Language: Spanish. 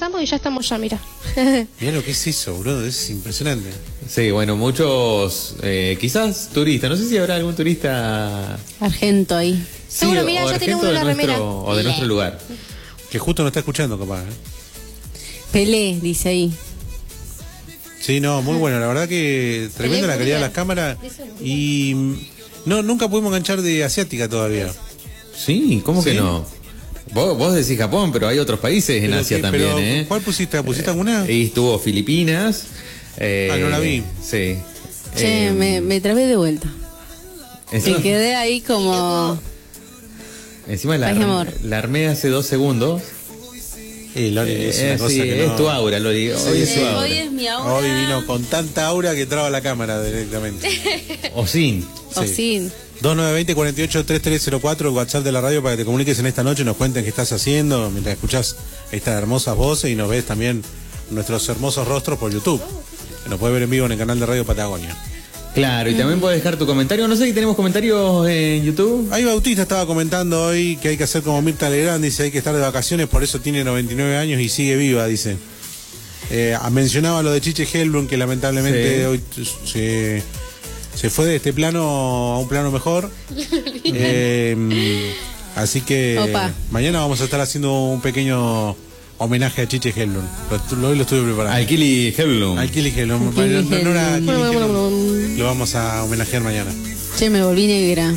pasamos y ya estamos ya, mira. Mirá lo que es eso, bro, es impresionante. Sí, bueno, muchos, quizás turistas, no sé si habrá algún turista... Argento ahí. Sí, Seguro, mira, o ya tiene uno argento en la remera. o de nuestro lugar. Que justo no está escuchando, capaz, Pelé, dice ahí. Sí, no, muy bueno, la verdad que tremenda la calidad de las cámaras. Y no, nunca pudimos enganchar de asiática todavía. Sí, ¿cómo ¿Sí? que no? Vos decís Japón, pero hay otros países en Pero Asia que- también, pero, ¿eh? ¿cuál pusiste? ¿Pusiste alguna? Y estuvo Filipinas. No la vi. Sí. Che, me trabé de vuelta. Encima, Me quedé ahí como... encima Paz y amor. la armé hace 2 segundos. Lori, es una cosa Sí, que no... es tu aura, Lori. Hoy es tu aura. Hoy es mi aura. Hoy vino con tanta aura que traba la cámara directamente. O sin. O sin. 2920-48-3304, el WhatsApp de la radio para que te comuniques en esta noche y nos cuenten qué estás haciendo mientras escuchás estas hermosas voces y nos ves también nuestros hermosos rostros por YouTube. Que nos puedes ver en vivo en el canal de Radio Patagonia. Claro, y también puedes dejar tu comentario. No sé si tenemos comentarios en YouTube. Ahí Bautista estaba comentando hoy que hay que hacer como Mirta Legrand, dice hay que estar de vacaciones, por eso tiene 99 años y sigue viva, dice. Mencionaba lo de Chiche Helblum, que lamentablemente Sí. hoy se fue de este plano a un plano mejor. Así que Opa. mañana vamos a estar haciendo un pequeño homenaje a Chiche Helblum. Hoy lo estuve preparando. Al Kili Helblum. Al Kili Helblum. Kili En honor a Kili Helblum. Helblum, lo vamos a homenajear mañana. Che, me volví negra.